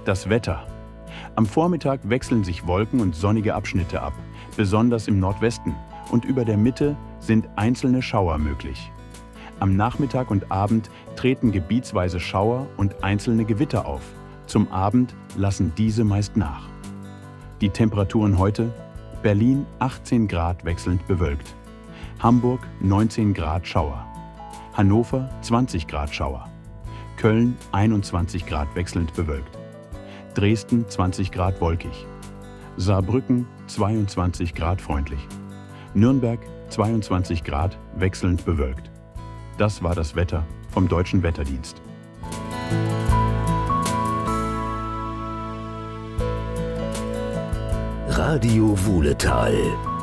Das Wetter. Am Vormittag wechseln sich Wolken und sonnige Abschnitte ab, besonders im Nordwesten, und über der Mitte sind einzelne Schauer möglich. Am Nachmittag und Abend treten gebietsweise Schauer und einzelne Gewitter auf. Zum Abend lassen diese meist nach. Die Temperaturen heute: Berlin 18 Grad wechselnd bewölkt, Hamburg 19 Grad Schauer, Hannover 20 Grad Schauer, Köln 21 Grad wechselnd bewölkt, Dresden 20 Grad wolkig, Saarbrücken 22 Grad freundlich, Nürnberg 22 Grad wechselnd bewölkt. Das war das Wetter vom Deutschen Wetterdienst. Radio Wuhletal.